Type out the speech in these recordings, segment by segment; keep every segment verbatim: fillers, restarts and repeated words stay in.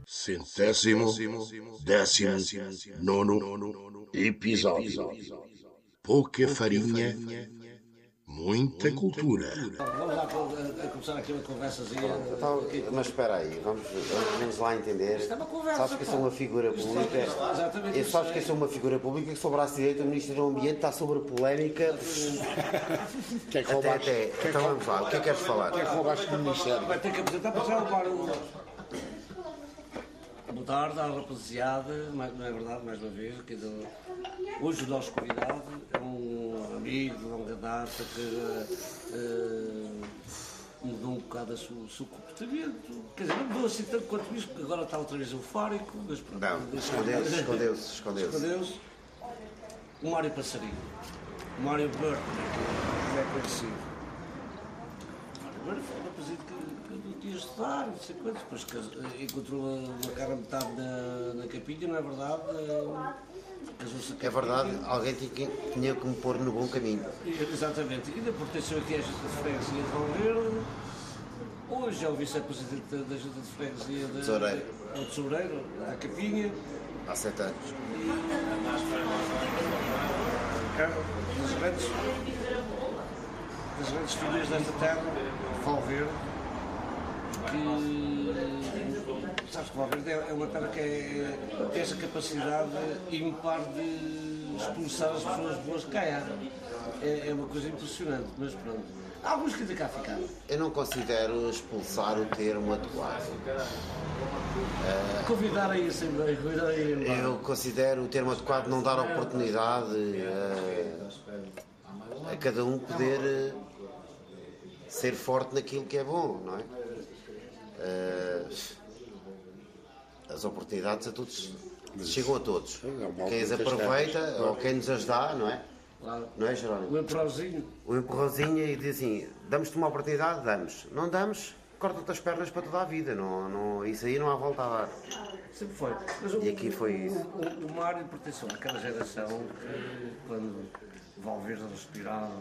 Centésimo, décimo, nono episódio. Pouca farinha, muita cultura. Vamos lá a, a começar aqui uma conversazinha. Então, mas espera aí, vamos, vamos lá entender. Isto é uma conversa, Sabes que eu sou uma figura pública. Exatamente. E sabes que eu sou uma figura pública que sou o braço direito do Ministro do Ambiente, está sobre a polémica. Que é que Até, roubaste? até. Que é Então vamos lá, o que é que queres falar? que roubaste do Ministério? Vai ter que apresentar para já levar o. Boa tarde à rapaziada, mais- não é verdade, mais uma vez. Quer dizer, hoje o nosso convidado é um amigo de longa data que eh, mudou um bocado o seu, o seu comportamento. Quer dizer, não mudou assim tanto quanto isso, porque agora está outra vez eufórico. Mas pronto, Não, escondeu-se, escondeu-se, escondeu-se. Escondeu-se. O Mário Passarinho. O Mário Bird, como é conhecido. O Mário Bird foi um rapazinho que, que não tinha estudar, não sei quantos, depois cas- encontrou uma cara metade na, na capinha, não é verdade? Eh, Casou-se a É capinha. verdade, alguém tinha que, tinha que me pôr no bom caminho. E- Exatamente. E ainda pertenceu aqui à Junta de Freguesia de Valverde. Hoje é o vice-presidente da, da Junta de Freguesia de Tesoureiro. do Tesoureiro, da Capinha. Há sete anos. Das grandes, das grandes figuras desta terra, Valverde, que sabes que Valverde é é uma terra que é, tem essa capacidade ímpar de expulsar as pessoas boas que cá há. É, é uma coisa impressionante, mas pronto. Há alguns que ainda cá ficaram. Eu não considero expulsar o termo adequado. Convidar a ir sem bem, convidar a ir embora. Eu considero o termo adequado não dar oportunidade a, a cada um poder eh, ser forte naquilo que é bom, não é? Eh, As oportunidades a todos chegam a todos. Quem as aproveita ou quem nos as dá, não é? Claro. Não é, Jerónimo? O empurrãozinho. O empurrãozinho e diz assim: damos-te uma oportunidade, damos. Não damos, corta-te as pernas para toda a vida. Não, não, isso aí não há volta a dar. Sempre foi. Mas o, E aqui foi o- isso. O, o Mário pertenceu àquela geração que, quando Valverde respirava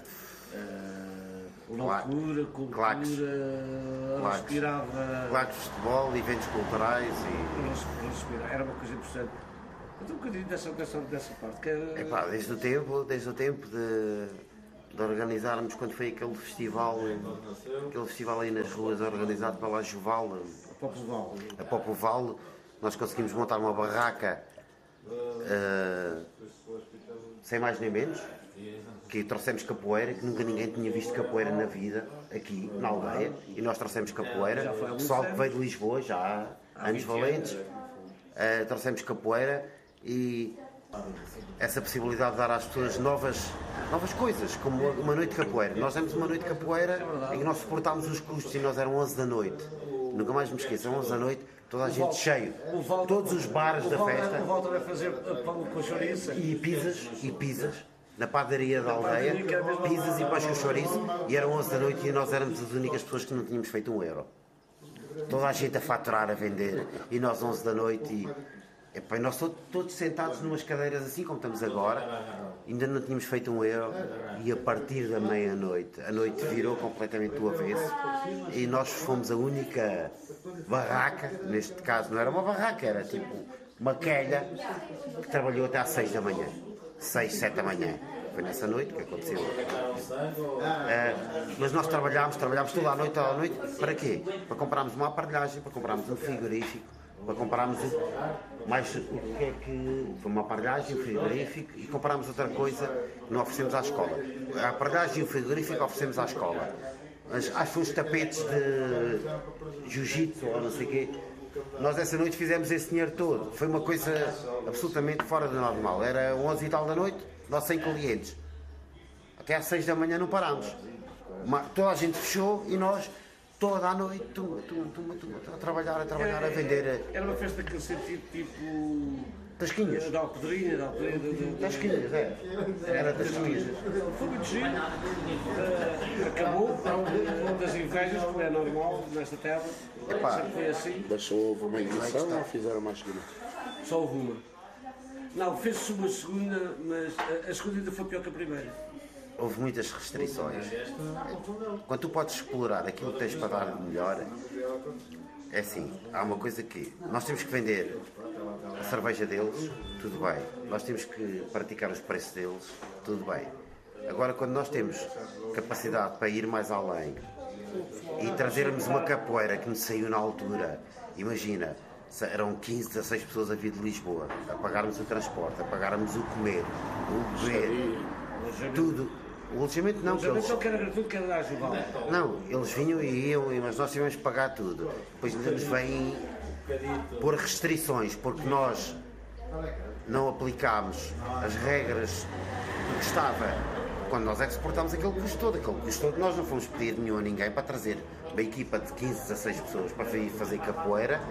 eh, loucura, cultura, Claques. Claques. respirava. Claro, futebol, eventos culturais e. res- respirava. Era uma coisa impressionante. Então, um bocadinho dessa, dessa, dessa parte. Que é, Epá, desde o tempo, desde o tempo de, de organizarmos quando foi aquele festival, aquele festival aí nas ruas organizado pela Juval, Popular. a Popoval, nós conseguimos montar uma barraca eh, sem mais nem menos, que trouxemos capoeira, que nunca ninguém tinha visto capoeira na vida, aqui na aldeia, e nós trouxemos capoeira, pessoal que veio de Lisboa já há anos valentes, eh, trouxemos capoeira e essa possibilidade de dar às pessoas novas, novas coisas, como uma- uma noite de capoeira. Nós demos uma noite de capoeira em que nós suportámos os custos e nós eram onze da noite. Nunca mais me esqueço, onze da noite, toda a gente cheio. O Walter- Todos os bares o da Walter- festa O Walter vai fazer pão com chouriça. e pizzas, e pizzas, na padaria da aldeia, padaria que era mesmo- pizzas e pães com chouriço, e eram onze da noite e nós éramos as únicas pessoas que não tínhamos feito um euro. Toda a gente a faturar, a vender, e nós onze da noite e... Epá, e nós todos, todos sentados numas cadeiras assim como estamos agora, ainda não tínhamos feito um euro e a partir da meia-noite a noite virou completamente do avesso e nós fomos a única barraca, neste caso não era uma barraca, era tipo uma quelha que trabalhou até às seis da manhã, seis, sete da manhã. Foi nessa noite que aconteceu. Eh, mas nós trabalhámos, trabalhámos toda a noite, toda a noite, para quê? Para comprarmos uma aparelhagem, para comprarmos um frigorífico, para comprarmos o, mais o que é que foi uma aparelhagem, um frigorífico e comprámos outra coisa que não oferecemos à escola. A aparelhagem e o frigorífico oferecemos à escola. Mas acho que foi uns tapetes de jiu-jitsu ou não sei o quê. Nós essa noite fizemos esse dinheiro todo. Foi uma coisa absolutamente fora do normal. Era onze e tal da noite, nós cem clientes. Até às seis da manhã não parámos. Uma- toda a gente fechou e nós toda a noite tumba, tumba, tumba, tumba, a trabalhar, a trabalhar, a vender Era uma festa daquele sentido tipo. tasquinhas. Da Alpedrinha, da Alpedrinha. de- de- de- Tasquinhas, é. Era tasquinhas. Foi muito giro. Eh, acabou eh, das invejas, como é normal nesta terra. Epá. Sempre foi assim. Mas só houve uma edição ou fizeram mais segunda? Só houve uma. Não, fez-se uma segunda, mas a, a segunda ainda foi pior que a primeira. Houve muitas restrições. Quando tu podes explorar aquilo que tens para dar de melhor, é assim, há uma coisa que nós temos que vender a cerveja deles, tudo bem. Nós temos que praticar os preços deles, tudo bem. Agora, quando nós temos capacidade para ir mais além e trazermos uma capoeira que nos saiu na altura, imagina, eram quinze, dezasseis pessoas a vir de Lisboa, a pagarmos o transporte, a pagarmos o comer, o beber, tudo. O alojamento não, Mas que eles... só quero gratuito, quero dar ajudar. Não, eles vinham e iam, mas nós tivemos que pagar tudo. Depois ainda nos vêm pôr restrições, porque nós não aplicámos as regras que estava. Quando nós é que suportámos aquele custo todo, aquele custo todo, nós não fomos pedir nenhum a ninguém para trazer uma equipa de quinze, dezasseis pessoas para vir fazer capoeira.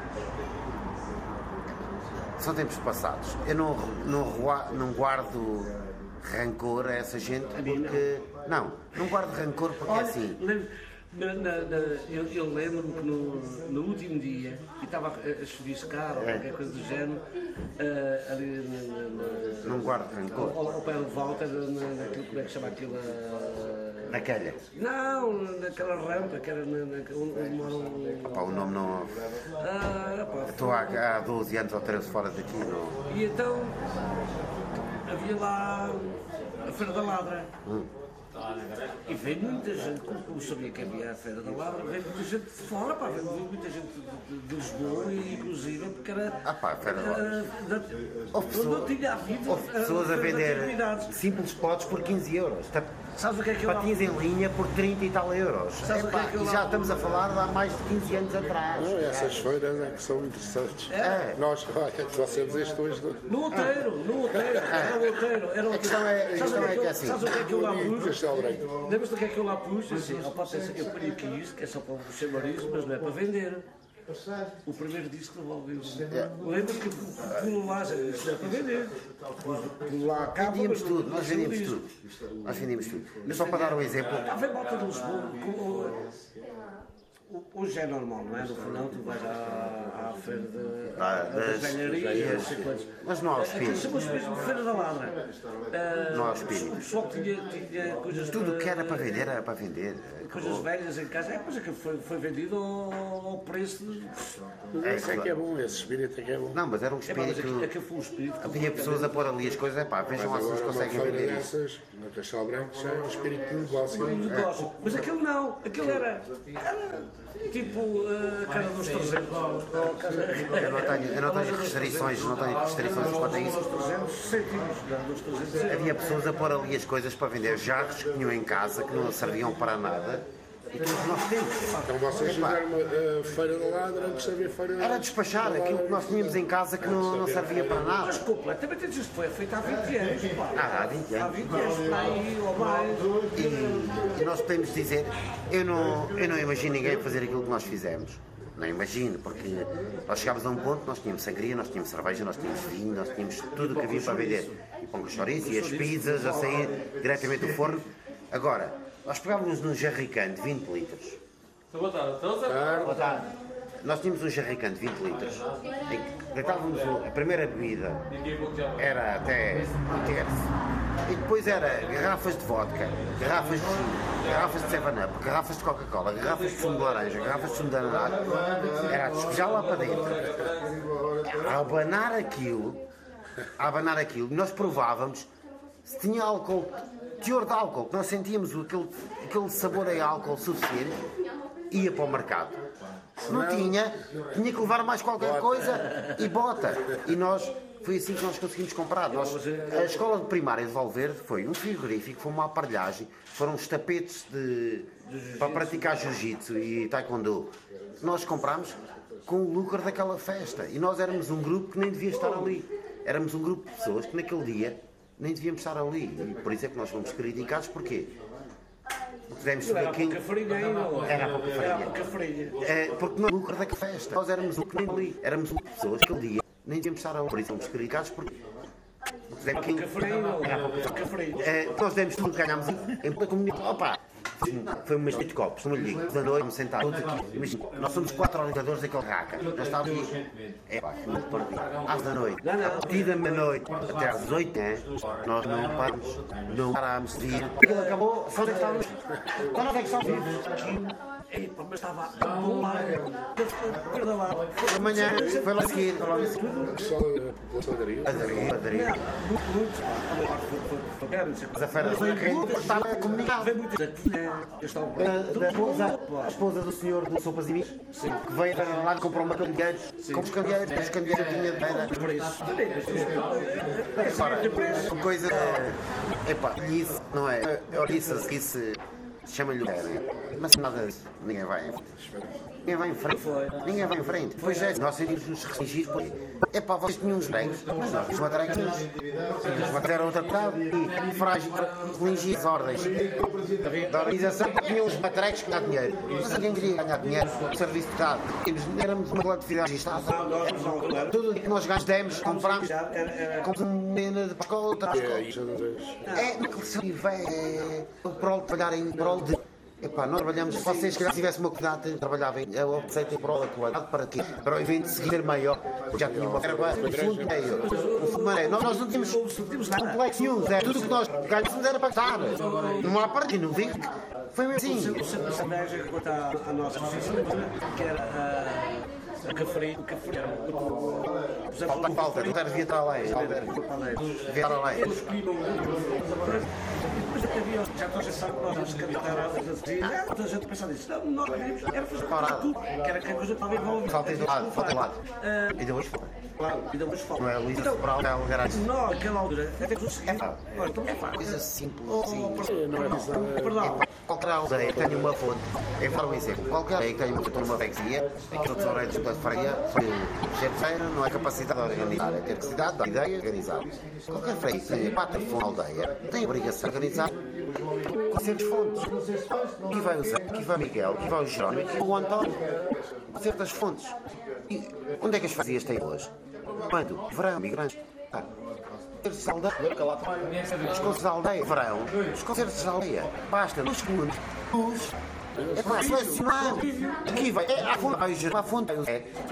São tempos passados. Eu não, não, não guardo rancor a essa gente porque... Não, não guardo rancor porque é assim... Na, na, na, eu, eu lembro-me que no, no último dia, e estava a, a chuviscar ou qualquer coisa do género, uh, ali na, na, na, não guardo rancor. Ao, ao pé do Walter, na, naquilo, como é que chama aquilo? Uh, Naquela? Não, naquela rampa que era na, na, onde moram. Pá, o nome não. Ah, pá, Estou há, há doze anos ou treze fora daqui, não. E então havia lá a Feira da Ladra. Hum. E veio muita gente, como sabia que havia a Feira da Ladra, veio muita gente de fora, pá, veio muita gente de, de, de Lisboa, inclusive, porque era. Ah, pá, a Feira da Ladra. Houve pessoas, não tinha havido. Houve pessoas a vender simples potes por quinze euros. Sabes o que é que eu patins em linha por trinta e tal euros. Sabes Epá, o que é que eu e já estamos a falar de há mais de quinze anos atrás. Não, essas feiras é que são interessantes. É. Nós, olha, trouxemos isto hoje. Do... No outeiro, no outeiro, era o outeiro. Era o A questão é, a questão é que é assim. Sabes o que é que eu lá pus? Castelo Branco. Lembras-te do que é que eu lá pus? Assim, opa, eu ponho aqui isto, que é só para o chamariz, mas não é para vender. O primeiro disco do Valverde. Lembra-te que pulo lá, isto é para vender. Pulo lá a capa. Vendíamos tudo, nós vendíamos tudo. Nós vendíamos tudo. Mas só para dar um exemplo. Ah, vem malta de Lisboa. Hoje é normal, não é? No final tu vais à, à feira de, Ah, das das velharias, não sei quantos. Mas não há Aquilo espírito. chamou-se mesmo Feira da Ladra. Ah, Não há espírito. O pessoal tinha, tinha coisas Tudo o para- que era para vender era para vender. Coisas velhas em casa, é coisa que foi, foi vendido ao, ao preço de. Mas isso é que é bom, esse espírito é que é bom. Não, mas era um É, pá, mas espírito. aquilo, aquilo foi um espírito. Havia pessoas a pôr ali as coisas, é pá, vejam lá se eles Agora, uma conseguem feira vender isso. dessas, no Castelo Branco, já é um espírito de negócio. Um negócio. Mas aquilo não, aquilo era. era tipo a cara dos trezentos. Eu não tenho, eu não tenho restrições, não tenho restrições quanto a isso. Dos trezentos cêntimos, não, dos trezentos cêntimos. Havia pessoas a pôr ali as coisas para vender jarros que tinham em casa, que não serviam para nada. E tudo que nós temos. Então vocês Epá, fizeram uma uh, feira da ladra antes de haver feira da era despachar aquilo que nós tínhamos em casa que não, não servia para nada. Mas completamente isto foi feito há vinte anos. Pá. Ah, há vinte Há anos. vinte anos, por aí ou mais. E, e nós podemos dizer, eu não, eu não imagino ninguém fazer aquilo que nós fizemos. Não imagino, porque nós chegámos a um ponto, nós tínhamos sangria, nós tínhamos cerveja, nós tínhamos vinho, nós tínhamos tudo o que havia para vender. E pão com chouriço, e as pizzas a sair diretamente do forno. Agora, nós pegávamos num jarricão de vinte litros. Boa tarde, estão Boa tarde. Nós tínhamos um jarricão de vinte litros, em que deitávamos o- a primeira bebida, era até um terço. E depois era garrafas de vodka, garrafas de gin, garrafas de seven up, garrafas de Coca-Cola, garrafas de sumo de laranja, garrafas de sumo de ananá. Era a despejar lá para dentro, a abanar aquilo, a abanar aquilo, e nós provávamos se tinha álcool, teor de álcool, que nós sentíamos aquele, aquele sabor a álcool suficiente, ia para o mercado. Se não tinha, tinha que levar mais qualquer coisa e bota. E nós, foi assim que nós conseguimos comprar. Nós, a escola de primária de Valverde foi um frigorífico, foi uma aparelhagem, foram os tapetes de, para praticar jiu-jitsu e taekwondo. Nós comprámos com o lucro daquela festa. E nós éramos um grupo que nem devia estar ali. Éramos um grupo de pessoas que naquele dia nem devíamos estar ali. E por isso é que nós fomos criticados. Porquê? Porque demos tudo Era aquilo. pouca farinha ainda. Era pouca farinha. Era pouca farinha. É, porque não lucro da festa. Nós éramos um que nem ali. Éramos um grupo de pessoas que aquele dia nem devíamos estar ali. Por isso fomos criticados. Porque porque demos Pouca farinha. Era pouca Pouca farinha. É, nós demos tudo, ganhámos em toda a comunidade. Opa! Foi umas oito copos, não lhe digo. Da noite, vamos sentar todos aqui. Imagina, nós somos quatro orientadores daquele raca. Nós estávamos aqui. É pá, que muito perdido. Às da noite, a partir da meia-noite até às oito, né? Nós não paramos, não parámos de vir. Aquilo acabou, só onde é que estávamos? Quando é que estávamos vivos? Epa, mas estava a bombar. Cada lado. Amanhã foi lá a seguir, foi logo a seguir. O pessoal da população aderiu. Aderiu, aderiu. Muitos, pá. Mas a feira foi estava comunicado. Vem muitos. Este é o Da, da esposa, a esposa do senhor do Sopas e Bichos, que veio lá e comprou uma candeeiros, com os candeeiros, os candeeiros tinha de beira. Epá, coisa. Epá, isso não é. Isso, isso chama-lhe mas nada disso, ninguém vai em frente. Ninguém vai em frente. Ninguém vai em frente. Pois é, nós sentimos-nos restringidos por. Epá, vocês tinham uns bens, mas nós os matreiros os matreiros eram outra bocado e frágil, relingia as ordens da organização, tinham os matreiros que ganhar dinheiro. Mas ninguém queria ganhar dinheiro, o serviço de Estado. Éramos uma coletividade registrada. Tudo o que nós ganhamos demos, comprámos, compramos uma menina de escola, outra escola. É, naquele seu é o prol de trabalhar em prol de. Epá, nós trabalhamos, se vocês que tivessem uma cuidado, trabalhava em, eu optei em prol da qualidade para quê? Para o evento seguir maior, já tinha uma verba, um fundo meio, um fundo meio. Nós, nós não tínhamos complexo nenhum, é tudo que nós ganhamos era para estar. Não há parte, não digo que foi mesmo assim. O Saneja, quanto à nossa oficina, que era a café, o café, Falta, falta, não devia estar lá, devia estar lá. Já toda a gente sabe que nós nos candidatar a toda a gente pensar nisso. Não, nós queríamos era fazer tudo, que era que a coisa estava envolvida. Falta de lado, falta de lado. E depois fora. Claro, e depois fora. Não é a Luísa Sobral, é o garagem. Nós, naquela altura, até que o seguinte, olha, então é fácil. Coisa simples, sim. Perdão. Qualquer aldeia que tenha uma fonte, eu falo um exemplo, qualquer aldeia que tenha uma fonte numa freguesia, todos os orelhos da freguesia, chefe-feira não é capacidade de organizar, é ter capacidade da ideia de organizar. Qualquer freguesia que tenha quatro fontes na aldeia tem a obrigação de organizar com certas fontes. Aqui vai o Zé, aqui vai o Miguel, aqui vai o Jerónimo, aqui vai o António, com certas fontes. E onde é que as freguesias têm hoje? Quando? Verão, migrantes. Ah. Concertos de aldeia, os concertos de aldeia, verão, os concertos de aldeia, basta, nos segundos, os, é para selecionar, aqui vai, é, à fonte, vai o Jerónimo, à fonte, vai o Zé,